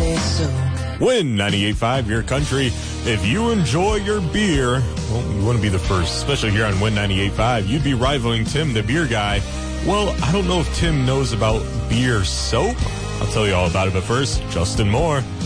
say so. Win 98.5 Your Country. If you enjoy your beer, well, you wouldn't be the first, especially here on Win 98.5. You'd be rivaling Tim, the beer guy. Well, I don't know if Tim knows about beer soap. I'll tell you all about it, but first, Justin Moore.